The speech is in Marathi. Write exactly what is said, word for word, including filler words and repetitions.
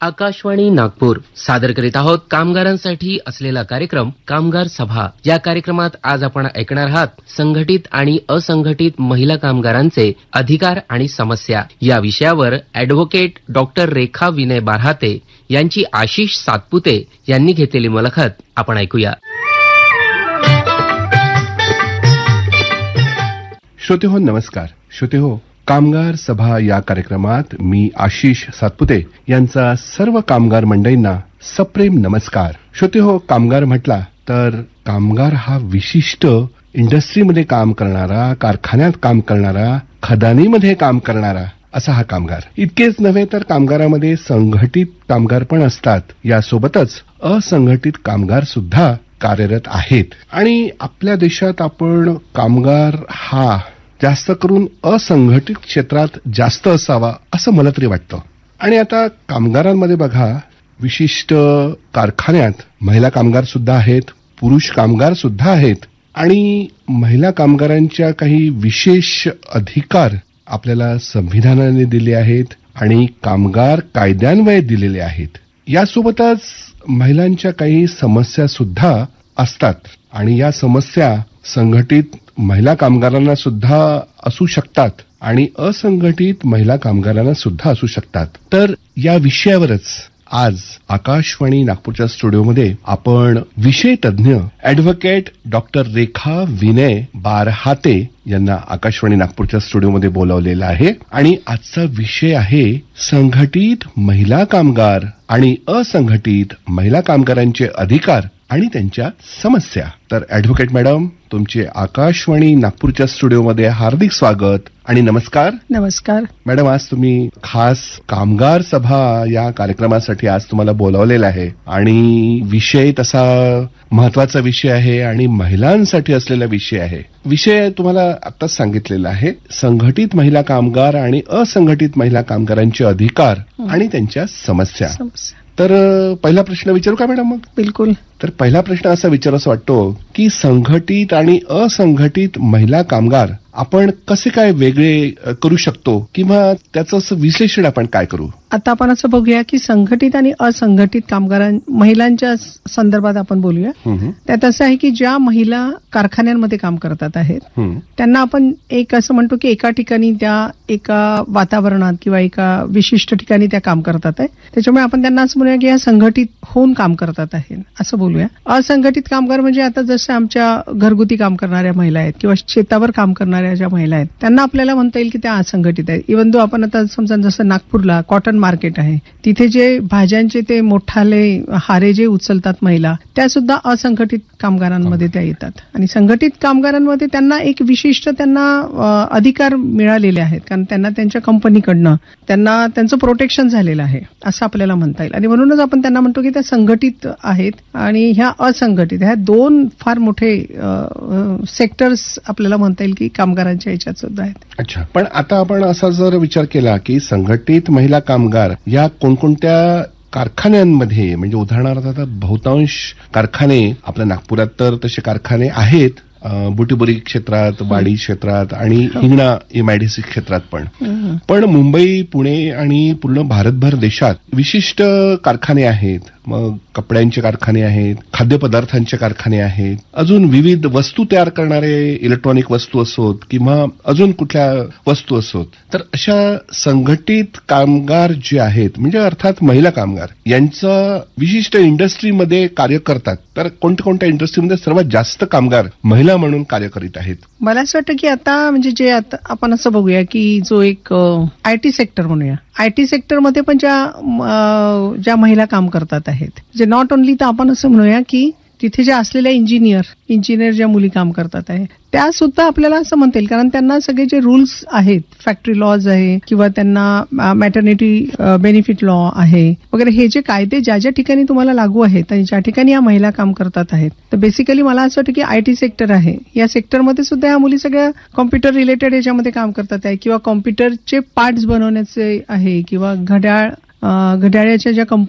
आकाशवाणी नागपूर सादर करीत आहोत कामगारांसाठी असलेला कार्यक्रम कामगार सभा. या कार्यक्रमात आज आपण ऐकणार आहात संघटित आणि असंघटित महिला कामगारांचे अधिकार आणि समस्या या विषयावर ॲडव्होकेट डॉक्टर रेखा विनय बारहाते यांची आशिष सातपुते यांनी घेतलेली मुलाखत आपण ऐकूया. श्रोते हो, नमस्कार. श्रोते हो, कामगार सभा या कार्यक्रमात मी आशिष सातपुते यांचा सर्व कामगार मंडळींना सप्रेम नमस्कार. श्रोते हो, कामगार म्हटला तर कामगार हा विशिष्ट इंडस्ट्रीमध्ये काम करणारा, कारखान्यात काम करणारा, खदानीमध्ये काम करणारा असा हा कामगार. इतकेच नव्हे तर कामगारामध्ये संघटित कामगार पण असतात, यासोबतच असंघटित कामगार सुद्धा कार्यरत आहेत. आणि आपल्या देशात आपण कामगार हा जास्त करून असंघटित क्षेत्रात जास्त असावा असं मला तरी वाटतं. आणि आता कामगारांमध्ये बघा, विशिष्ट कारखान्यात महिला कामगार सुद्धा आहेत, पुरुष कामगार सुद्धा आहेत. आणि महिला कामगारांच्या काही विशेष अधिकार आपल्याला संविधानाने दिले आहेत आणि कामगार कायद्यान्वये दिलेले आहेत. यासोबतच महिलांच्या काही समस्या सुद्धा असतात आणि या समस्या संघटित महिला कामगारांना सुद्धा असू शकतात आणि असंघटित महिला कामगारांना सुद्धा असू शकतात. तर या विषयावरच आज आकाशवाणी नागपूरच्या स्टुडिओमध्ये आपण विषय तज्ञ ॲडव्होकेट डॉक्टर रेखा विनय बारहाते यांना आकाशवाणी नागपूरच्या स्टुडिओमध्ये बोलावलेलं आहे. आणि आजचा विषय आहे संघटित महिला कामगार आणि असंघटित महिला कामगारांचे अधिकार आणि त्यांच्या समस्या. तर ॲडव्होकेट मॅडम, तुमचे आकाशवाणी नागपूरच्या स्टुडिओमध्ये हार्दिक स्वागत आणि नमस्कार. नमस्कार मॅडम, आज तुम्ही खास कामगार सभा या कार्यक्रमासाठी आज तुम्हाला बोलावलेलं आहे आणि विषय तसा महत्वाचा विषय आहे आणि महिलांसाठी असलेला विषय आहे. विषय तुम्हाला आत्ताच सांगितलेला आहे, संघटित महिला कामगार आणि असंघटित महिला कामगारांचे अधिकार आणि त्यांच्या समस्या. तर पहिला प्रश्न विचारू का मॅडम? मग बिलकुल. तर पहिला प्रश्न असा विचारायचा वाटतो की संघटित आणि असंघटित महिला कामगार आपण कसे काय वेगळे करू शकतो किंवा त्याचं असं विश्लेषण आपण काय करू? आता आपण असं बघूया की संघटित आणि असंघटित कामगारां महिलांच्या संदर्भात आपण बोलूया. त्यात असं आहे की ज्या महिला कारखान्यांमध्ये काम करतात आहेत त्यांना आपण एक असं म्हणतो की एका ठिकाणी त्या एका वातावरणात किंवा एका विशिष्ट ठिकाणी त्या काम करतात आहे, त्याच्यामुळे आपण त्यांना असं म्हणूया की या संघटित होऊन काम करतात आहेत असं बोलूया. असंघटित कामगार म्हणजे आता जसं आमच्या घरगुती काम करणाऱ्या महिला आहेत किंवा शेतावर काम करणाऱ्या ज्या महिला आहेत त्यांना आपल्याला म्हणता येईल की त्या असंघटित आहेत. इव्हन दो आपण आता समजा जसं नागपूरला कॉटन मार्केट आहे, तिथे जे भाज्यांचे ते मोठाले हारे जे उचलतात महिला, त्या सुद्धा असंघटित कामगारांमध्ये त्या येतात. आणि संघटित कामगारांमध्ये त्यांना एक विशिष्ट त्यांना अधिकार मिळालेले आहेत, कारण त्यांना त्यांच्या कंपनीकडनं त्यांना त्यांचं प्रोटेक्शन झालेलं आहे असं आपल्याला म्हणता येईल. आणि म्हणूनच आपण त्यांना म्हणतो की त्या संघटित आहेत आणि ह्या असंघटित, ह्या दोन फार मोठे सेक्टर्स आपल्याला म्हणता येईल की कामगारांच्या याच्यात सुद्धा आहेत. अच्छा, पण आता आपण असा जर विचार केला की संघटित महिला कामगार या कोणकोणत्या कारखान्यांमध्ये, म्हणजे उदाहरणार्थ आता बहुतांश कारखाने आपल्या नागपुरात तर तसे कारखाने आहेत, बुटीबोरी क्षेत्रात, वाडी क्षेत्रात आणि हिंगणा एमआयडीसी क्षेत्रात पण पण मुंबई, पुणे आणि पूर्ण भारतभर देशात विशिष्ट कारखाने आहेत. मग कपड्यांचे कारखाने आहेत, खाद्यपदार्थांचे कारखाने आहेत, अजून विविध वस्तू तयार करणारे इलेक्ट्रॉनिक वस्तू असोत किंवा अजून कुठल्या वस्तू असोत. तर अशा संघटित कामगार जे आहेत, म्हणजे अर्थात महिला कामगार, यांचं विशिष्ट इंडस्ट्रीमध्ये कार्य करतात. तर कोणत्या कोणत्या इंडस्ट्रीमध्ये सर्वात जास्त कामगार महिला म्हणून कार्य करीत आहेत? मला असं वाटतं की आता म्हणजे जे आता आपण असं बघूया की जो एक आयटी सेक्टर म्हणूया, आयटी सेक्टरमध्ये पण ज्या ज्या महिला काम करतात आहेत, जे नॉट ओनली, तर आपण असं म्हणूया की तिथे ज्या असलेल्या इंजिनियर इंजिनियर ज्या मुली काम करतात आहे त्या सुद्धा आपल्याला असं म्हणता येईल, कारण त्यांना सगळे जे रूल्स आहेत, फॅक्टरी लॉज आहे किंवा त्यांना मॅटर्निटी बेनिफिट लॉ आहे वगैरे, हे जे कायदे ज्या ज्या ठिकाणी तुम्हाला लागू आहेत आणि ज्या ठिकाणी या महिला काम करतात आहेत, तर बेसिकली मला असं वाटतं की आयटी सेक्टर आहे, या सेक्टरमध्ये सुद्धा ह्या मुली सगळ्या कॉम्प्युटर रिलेटेड याच्यामध्ये काम करतात आहे किंवा कॉम्प्युटरचे पार्ट्स बनवण्याचे आहे किंवा घड्याळ घड्याळाच्या ज्या